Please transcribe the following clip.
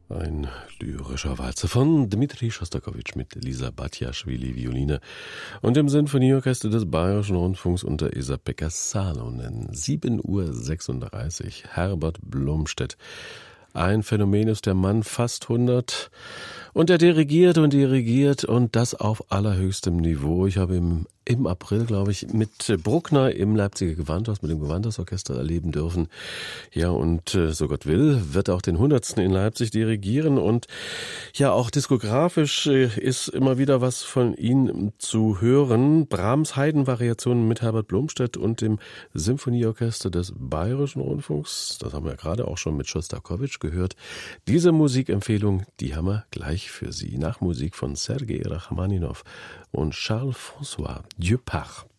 Ein lyrischer Walzer von Dmitri Schostakowitsch mit Lisa Batjaschwili Violine und dem Sinfonieorchester des Bayerischen Rundfunks unter Esa-Pekka Salonen. 7:36 Uhr. Herbert Blomstedt. Ein Phänomen ist der Mann, fast 100, und er dirigiert und das auf allerhöchstem Niveau. Ich habe ihn im April, glaube ich, mit Bruckner im Leipziger Gewandhaus, mit dem Gewandhausorchester erleben dürfen. Ja, und so Gott will, wird er auch den 100. in Leipzig dirigieren. Und ja, auch diskografisch ist immer wieder was von ihm zu hören. Brahms Haydn-Variationen mit Herbert Blomstedt und dem Symphonieorchester des Bayerischen Rundfunks. Das haben wir gerade auch schon mit Schostakowitsch gehört. Diese Musikempfehlung, die haben wir gleich für Sie. Nach Musik von Sergei Rachmaninow und Charles-François Dupart.